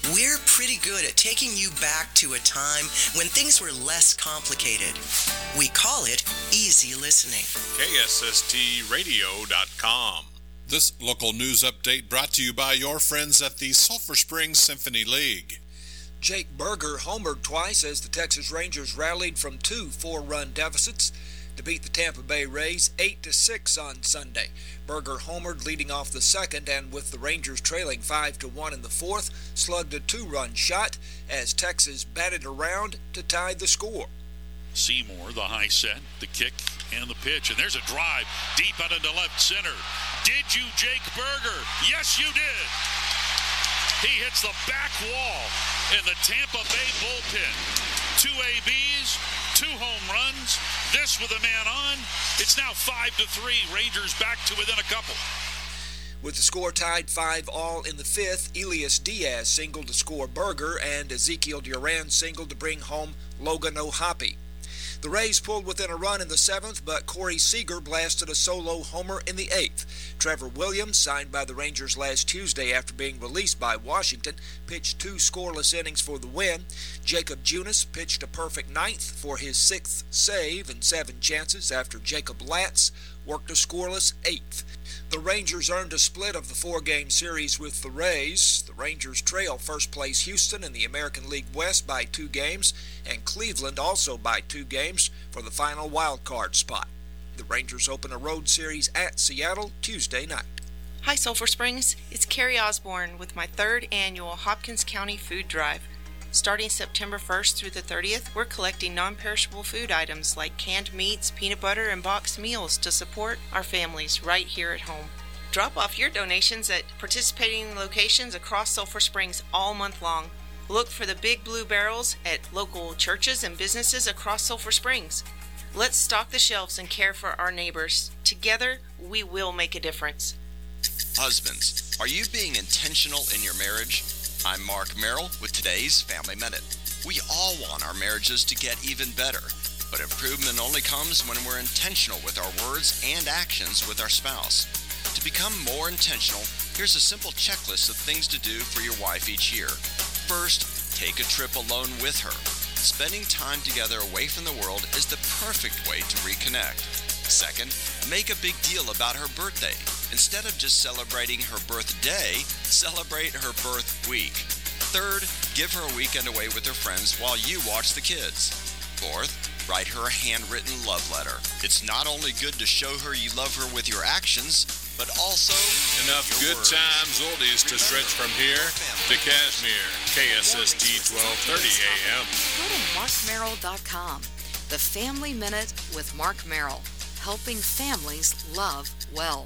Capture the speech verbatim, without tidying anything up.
We're pretty good at taking you back to a time when things were less complicated. We call it easy listening. K S S T radio dot com. This local news update brought to you by your friends at the Sulphur Springs Symphony League. Jake Berger homered twice as the Texas Rangers rallied from two four-run deficits to beat the Tampa Bay Rays eight to six on Sunday. Berger homered leading off the second, and with the Rangers trailing five to one in the fourth, slugged a two-run shot as Texas batted around to tie the score. Seymour, the high set, the kick, and the pitch. And there's a drive deep out into left center. Did you, Jake Berger? Yes, you did. He hits the back wall in the Tampa Bay bullpen. Two A Bs, two home runs, this with a man on. It's now five to three. Rangers back to within a couple. With the score tied five all in the fifth, Elias Diaz singled to score Berger, and Ezekiel Duran singled to bring home Logan O'Hoppe. The Rays pulled within a run in the seventh, but Corey Seager blasted a solo homer in the eighth. Trevor Williams, signed by the Rangers last Tuesday after being released by Washington, pitched two scoreless innings for the win. Jacob Junis pitched a perfect ninth for his sixth save and seven chances after Jacob Latz worked a scoreless eighth. The Rangers earned a split of the four-game series with the Rays. The Rangers trail first-place Houston in the American League West by two games, and Cleveland also by two games for the final wild-card spot. The Rangers open a road series at Seattle Tuesday night. Hi, Sulphur Springs. It's Carrie Osborne with my third annual Hopkins County Food Drive. Starting September first through the thirtieth, we're collecting non-perishable food items like canned meats, peanut butter, and boxed meals to support our families right here at home. Drop off your donations at participating locations across Sulphur Springs all month long. Look for the big blue barrels at local churches and businesses across Sulphur Springs. Let's stock the shelves and care for our neighbors. Together, we will make a difference. Husbands, are you being intentional in your marriage? I'm Mark Merrill with today's Family Minute. We all want our marriages to get even better, but improvement only comes when we're intentional with our words and actions with our spouse. To become more intentional, here's a simple checklist of things to do for your wife each year. First, take a trip alone with her. Spending time together away from the world is the perfect way to reconnect. Second, make a big deal about her birthday. Instead of just celebrating her birthday, celebrate her birth week. Third, give her a weekend away with her friends while you watch the kids. Fourth, write her a handwritten love letter. It's not only good to show her you love her with your actions, but also enough good words. Times oldies to stretch from here to Kashmir. K S S T twelve thirty A M. Go to mark merrill dot com. The Family Minute with Mark Merrill, helping families love well.